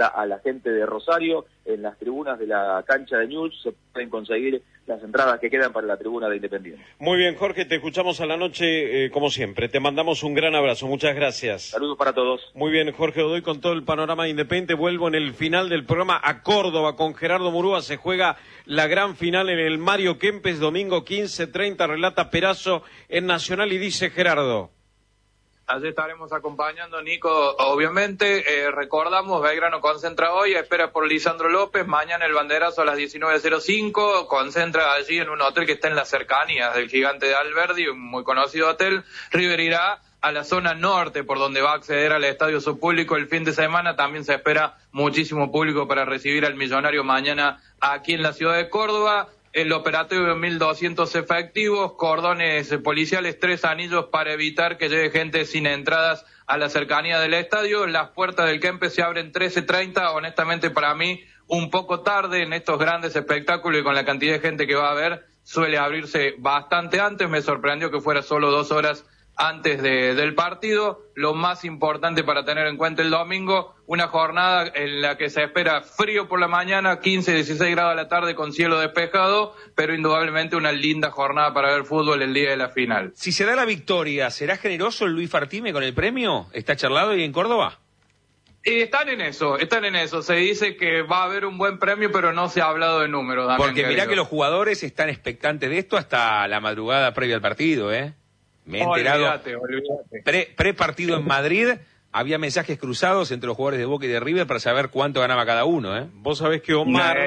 invita a la gente de Rosario. En las tribunas de la cancha de Newell's se pueden conseguir las entradas que quedan para la tribuna de Independiente. Muy bien, Jorge, te escuchamos a la noche como siempre. Te mandamos un gran abrazo, muchas gracias. Saludos para todos. Muy bien, Jorge Godoy con todo el panorama de Independiente. Vuelvo en el final del programa a Córdoba con Gerardo Murúa. Se juega la gran final en el Mario Kempes, domingo 15:30. Relata Perazo en Nacional y dice Gerardo. Allí estaremos acompañando, Nico, obviamente. Recordamos, Belgrano concentra hoy, espera por Lisandro López. Mañana el banderazo a las 19:05, concentra allí en un hotel que está en las cercanías del Gigante de Alberdi, un muy conocido hotel. River irá a la zona norte, por donde va a acceder al estadio subpúblico el fin de semana. También se espera muchísimo público para recibir al Millonario mañana aquí en la ciudad de Córdoba. El operativo de 1.200 efectivos, cordones policiales, 3 anillos para evitar que llegue gente sin entradas a la cercanía del estadio. Las puertas del Kempes se abren 13:30, honestamente para mí un poco tarde en estos grandes espectáculos y con la cantidad de gente que va a haber, suele abrirse bastante antes. Me sorprendió que fuera solo 2 horas antes del partido. Lo más importante para tener en cuenta el domingo, una jornada en la que se espera frío por la mañana, 15-16 grados a la tarde con cielo despejado, pero indudablemente una linda jornada para ver fútbol el día de la final. Si se da la victoria, ¿será generoso el Luis Fartime con el premio? ¿Está charlado ahí en Córdoba? Están en eso. Se dice que va a haber un buen premio, pero no se ha hablado de números. Porque mirá que los jugadores están expectantes de esto hasta la madrugada previa al partido, ¿eh? Me he enterado. Olvídate. Pre-partido en Madrid, había mensajes cruzados entre los jugadores de Boca y de River para saber cuánto ganaba cada uno, ¿eh? Vos sabés que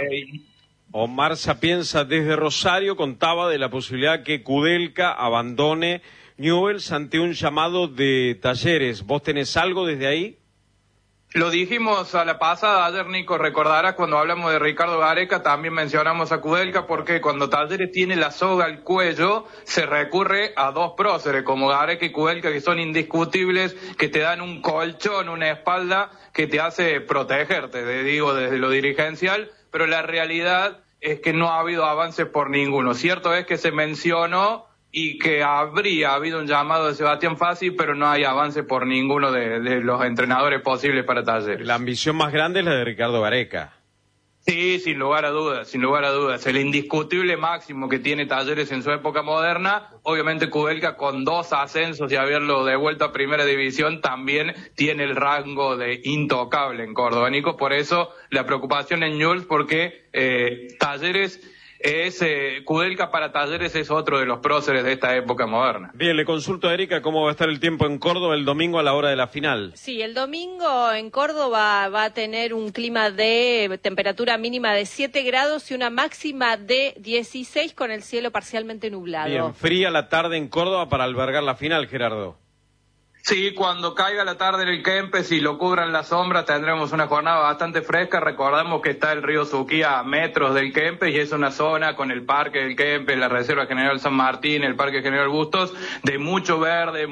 Omar Sapienza desde Rosario contaba de la posibilidad que Kudelka abandone Newell's ante un llamado de Talleres. ¿Vos tenés algo desde ahí? Lo dijimos a la pasada, ayer Nico, recordarás cuando hablamos de Ricardo Gareca, también mencionamos a Kudelka, porque cuando Talleres tiene la soga al cuello, se recurre a 2 próceres, como Gareca y Kudelka, que son indiscutibles, que te dan un colchón, una espalda, que te hace protegerte, digo, desde lo dirigencial, pero la realidad es que no ha habido avances por ninguno. Cierto es que se mencionó y que habría habido un llamado de Sebastián Fassi, pero no hay avance por ninguno de los entrenadores posibles para Talleres. La ambición más grande es la de Ricardo Gareca. Sí, sin lugar a dudas. El indiscutible máximo que tiene Talleres en su época moderna, obviamente Kudelka con 2 ascensos y haberlo devuelto a primera división, también tiene el rango de intocable en Córdoba, Nico. Por eso la preocupación en Newell's, porque Talleres Kudelka para Talleres es otro de los próceres de esta época moderna. Bien, le consulto a Erika cómo va a estar el tiempo en Córdoba el domingo a la hora de la final. Sí, el domingo en Córdoba va a tener un clima de temperatura mínima de 7 grados y una máxima de 16 con el cielo parcialmente nublado. Bien, fría la tarde en Córdoba para albergar la final, Gerardo. Sí, cuando caiga la tarde en el Kempes y lo cubran las sombras, tendremos una jornada bastante fresca. Recordamos que está el río Suquía a metros del Kempes y es una zona con el parque del Kempes, la Reserva General San Martín, el Parque General Bustos, de mucho verde,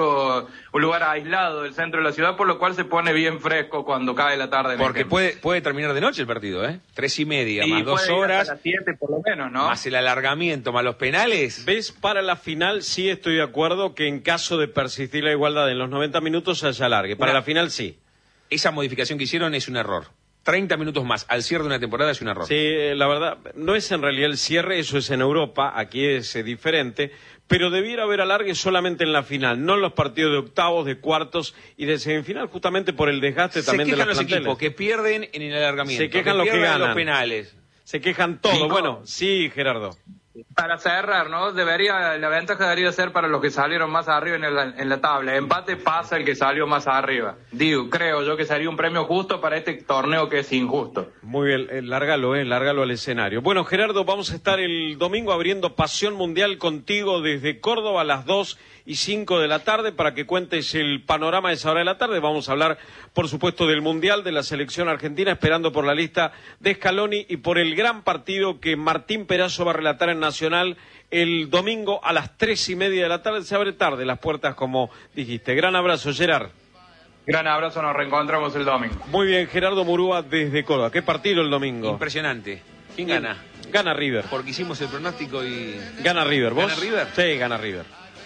un lugar aislado del centro de la ciudad, por lo cual se pone bien fresco cuando cae la tarde en Porque el Kempes. puede terminar de noche el partido, ¿eh? 3:30, y más 2 horas. A las 7 por lo menos, ¿no? Más el alargamiento, más los penales. ¿Ves? Para la final sí estoy de acuerdo que en caso de persistir la igualdad en los 90 minutos se alargue. Para la final sí. Esa modificación que hicieron es un error. 30 minutos más al cierre de una temporada es un error. Sí, la verdad, no es en realidad el cierre, eso es en Europa, aquí es diferente, pero debiera haber alargue solamente en la final, no en los partidos de octavos, de cuartos y de semifinal, justamente por el desgaste también de los planteles. Se quejan los equipos que pierden en el alargamiento, se quejan los que ganan, los penales. Se quejan todos. Nico, bueno, sí, Gerardo. Para cerrar, ¿no? La ventaja debería ser para los que salieron más arriba en la tabla. Empate pasa el que salió más arriba. Creo yo que sería un premio justo para este torneo que es injusto. Muy bien, lárgalo al escenario. Bueno, Gerardo, vamos a estar el domingo abriendo Pasión Mundial contigo desde Córdoba a las 2:05 de la tarde para que cuentes el panorama de esa hora de la tarde. Vamos a hablar, por supuesto, del Mundial, de la selección argentina, esperando por la lista de Scaloni y por el gran partido que Martín Perazo va a relatar en Nacional el domingo a las 3:30 de la tarde. Se abre tarde las puertas, como dijiste. Gran abrazo, Gerard. Gran abrazo, nos reencontramos el domingo. Muy bien, Gerardo Murúa desde Córdoba. ¿Qué partido el domingo? Impresionante. ¿Quién gana? Gana River. Porque hicimos el pronóstico y... Gana River. ¿Vos? ¿Gana River? Sí, gana River.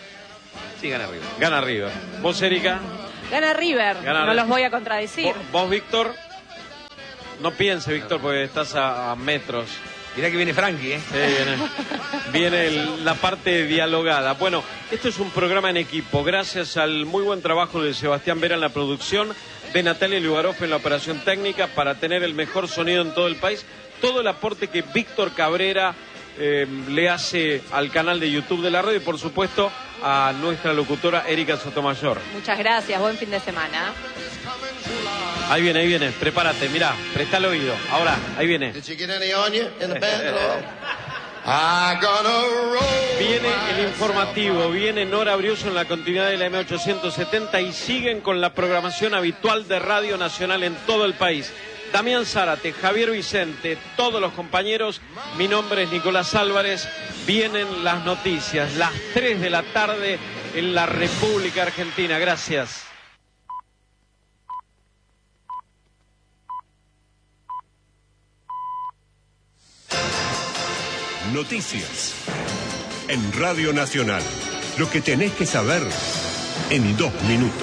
Sí, gana River. Gana River. ¿Vos, Erika? Gana River, no los voy a contradecir. ¿Vos, Víctor? No piense, Víctor, porque estás a metros. Mirá que viene Frankie, ¿eh? Viene la parte dialogada. Bueno, esto es un programa en equipo. Gracias al muy buen trabajo de Sebastián Vera en la producción, de Natalia Lugaroff en la operación técnica, para tener el mejor sonido en todo el país. Todo el aporte que Víctor Cabrera le hace al canal de YouTube de la radio y, por supuesto, a nuestra locutora Erika Sotomayor. Muchas gracias, buen fin de semana. Ahí viene, prepárate, mirá, presta el oído. Ahora, ahí viene. Viene el informativo, viene Nora Briuso en la continuidad de la M870 y siguen con la programación habitual de Radio Nacional en todo el país. Damián Zárate, Javier Vicente, todos los compañeros, mi nombre es Nicolás Álvarez. Vienen las noticias, las 3 de la tarde en la República Argentina. Gracias. Noticias en Radio Nacional. Lo que tenés que saber en 2 minutos.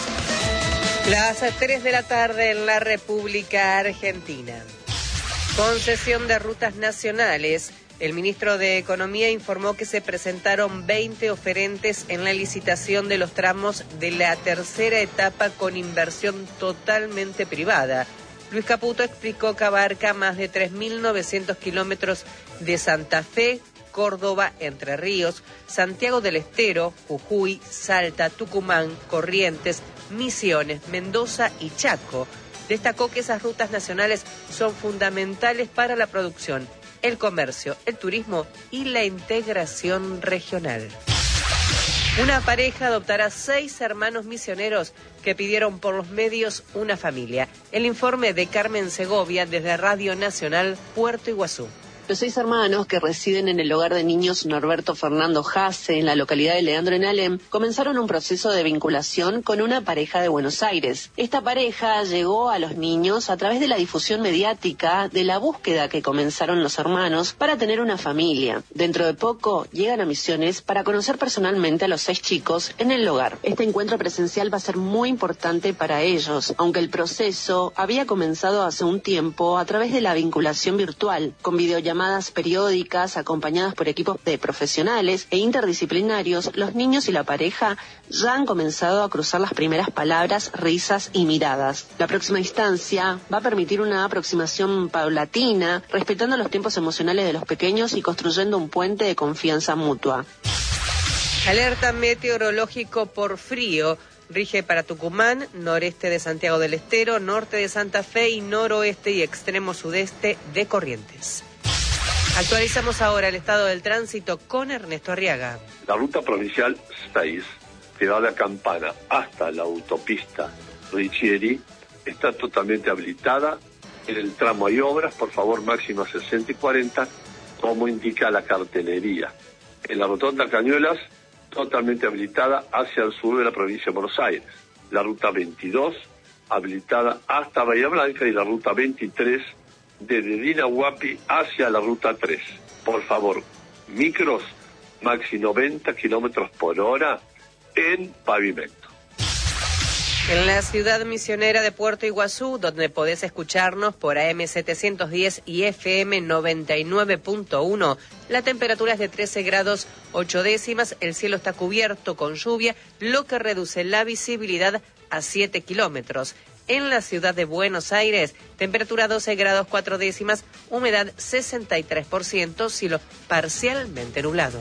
Las 3 de la tarde en la República Argentina. Concesión de rutas nacionales. El ministro de Economía informó que se presentaron 20 oferentes en la licitación de los tramos de la tercera etapa con inversión totalmente privada. Luis Caputo explicó que abarca más de 3.900 kilómetros de Santa Fe, Córdoba, Entre Ríos, Santiago del Estero, Jujuy, Salta, Tucumán, Corrientes, Misiones, Mendoza y Chaco. Destacó que esas rutas nacionales son fundamentales para la producción, el comercio, el turismo y la integración regional. Una pareja adoptará 6 hermanos misioneros que pidieron por los medios una familia. El informe de Carmen Segovia desde Radio Nacional, Puerto Iguazú. Los 6 hermanos que residen en el hogar de niños Norberto Fernando Jase, en la localidad de Leandro en Alem, comenzaron un proceso de vinculación con una pareja de Buenos Aires. Esta pareja llegó a los niños a través de la difusión mediática de la búsqueda que comenzaron los hermanos para tener una familia. Dentro de poco llegan a Misiones para conocer personalmente a los 6 chicos en el hogar. Este encuentro presencial va a ser muy importante para ellos, aunque el proceso había comenzado hace un tiempo a través de la vinculación virtual, con videollamadas periódicas acompañadas por equipos de profesionales e interdisciplinarios. Los niños y la pareja ya han comenzado a cruzar las primeras palabras, risas y miradas. La próxima instancia va a permitir una aproximación paulatina, respetando los tiempos emocionales de los pequeños y construyendo un puente de confianza mutua. Alerta meteorológico por frío. Rige para Tucumán, noreste de Santiago del Estero, norte de Santa Fe y noroeste y extremo sudeste de Corrientes. Actualizamos ahora el estado del tránsito con Ernesto Arriaga. La ruta provincial 6, que va de Campana hasta la autopista Richieri, está totalmente habilitada. En el tramo hay obras, por favor, máximo 60 y 40, como indica la cartelería. En la rotonda Cañuelas, totalmente habilitada hacia el sur de la provincia de Buenos Aires. La ruta 22, habilitada hasta Bahía Blanca, y la ruta 23, desde Dinahuapi hacia la ruta 3. Por favor, micros, maxi 90 kilómetros por hora en pavimento. En la ciudad misionera de Puerto Iguazú, donde podés escucharnos por AM 710 y FM 99.1, la temperatura es de 13 grados 8 décimas, el cielo está cubierto con lluvia, lo que reduce la visibilidad a 7 kilómetros. En la ciudad de Buenos Aires, temperatura 12 grados 4 décimas, humedad 63%, cielo parcialmente nublado.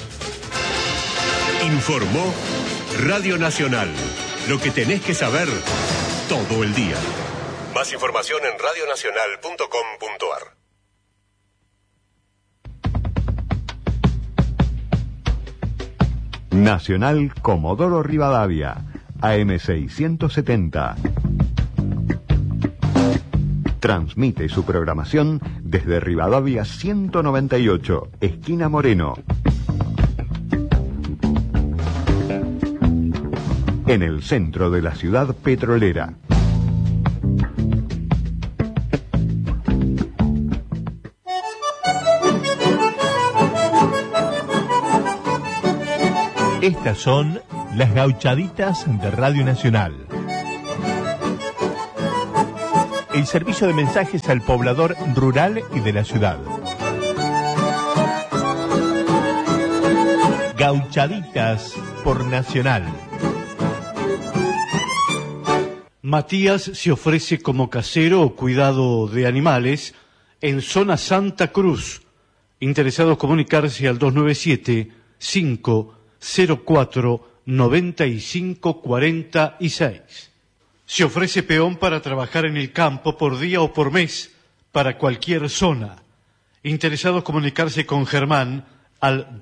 Informó Radio Nacional. Lo que tenés que saber todo el día. Más información en radionacional.com.ar. Nacional Comodoro Rivadavia, AM 670. Transmite su programación desde Rivadavia 198, esquina Moreno. En el centro de la ciudad petrolera. Estas son las gauchaditas de Radio Nacional. el servicio de mensajes al poblador rural y de la ciudad. Gauchaditas por Nacional. Matías se ofrece como casero o cuidado de animales en zona Santa Cruz. Interesados comunicarse al 297-504-9546. Se ofrece peón para trabajar en el campo por día o por mes, para cualquier zona. Interesados comunicarse con Germán al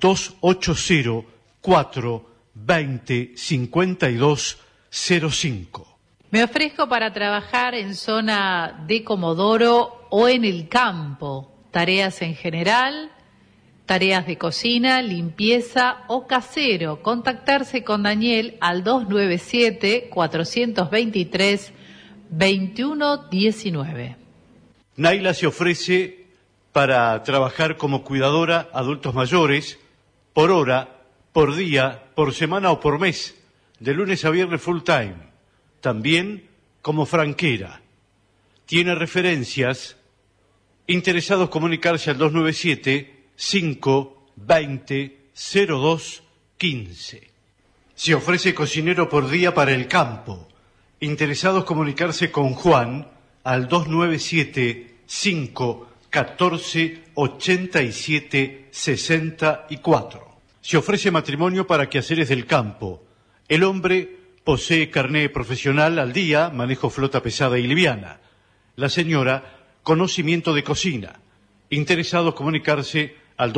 280-420-5205. Me ofrezco para trabajar en zona de Comodoro o en el campo. Tareas en general, tareas de cocina, limpieza o casero. Contactarse con Daniel al 297-423-2119. Naila se ofrece para trabajar como cuidadora adultos mayores, por hora, por día, por semana o por mes, de lunes a viernes full time. También como franquera. Tiene referencias. Interesados comunicarse al 297-520-0215. Se ofrece cocinero por día para el campo. Interesados comunicarse con Juan al 297-514-8764. Se ofrece matrimonio para quehaceres del campo. El hombre posee carné profesional al día, manejo flota pesada y liviana. La señora, conocimiento de cocina. Interesados comunicarse al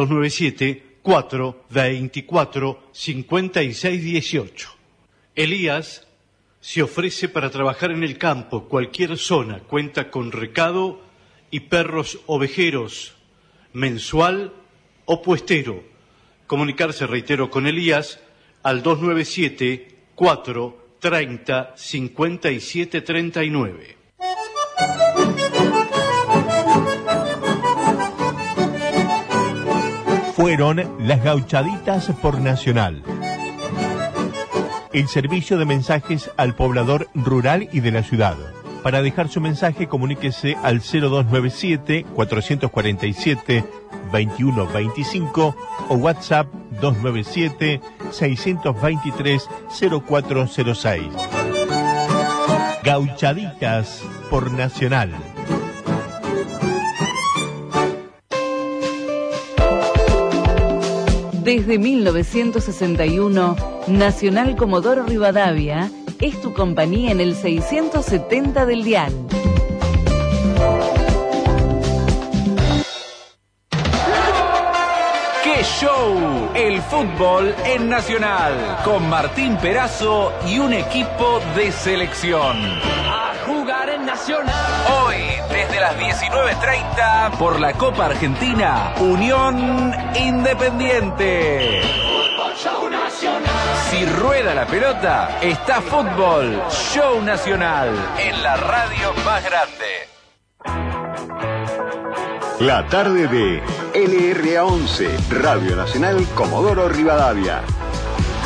297-424-5618. Elías se ofrece para trabajar en el campo, cualquier zona. Cuenta con recado y perros ovejeros, mensual o puestero. Comunicarse, reitero, con Elías al 297-430-5739. Fueron las Gauchaditas por Nacional. El servicio de mensajes al poblador rural y de la ciudad. Para dejar su mensaje, comuníquese al 0297-447-2125 o WhatsApp 297-623-0406. Gauchaditas por Nacional. Desde 1961, Nacional Comodoro Rivadavia es tu compañía en el 670 del dial. ¡Qué show! El fútbol en Nacional, con Martín Perazo y un equipo de selección. A jugar en Nacional. Hoy, desde las 19:30, por la Copa Argentina, Unión Independiente. Show Nacional. Si rueda la pelota, está fútbol. Show Nacional, en la radio más grande. La tarde de LRA 11, Radio Nacional Comodoro Rivadavia.